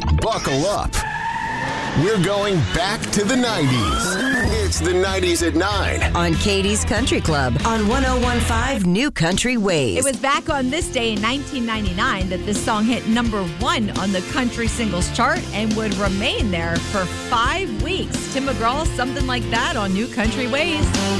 Buckle up. We're going back to the 90s. It's the 90s at 9. On Katie's Country Club on 101.5 New Country Ways. It was back on this day in 1999 that this song hit number 1 on the country singles chart and would remain there for 5 weeks. Tim McGraw, Something Like That on New Country Ways.